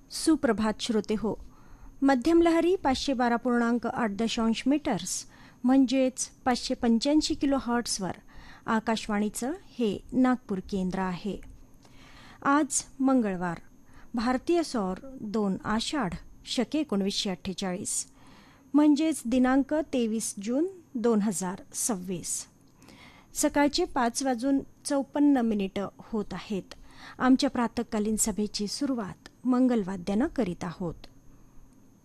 सुप्रभात श्रोते हो. मध्यम लहरी 512.8 मीटर्स म्हणजेच 585 किलो हर्ट्सवर आकाशवाणीचं हे नागपूर केंद्र आहे. आज मंगळवार, भारतीय सौर 2 आषाढ शके 1948 म्हणजेच दिनांक 23 जून 2026. सकाळचे 5:54 होत आहेत. आमच्या प्रातःकालीन सभेची सुरुवात मंगलवाद्यानं करीत आहोत.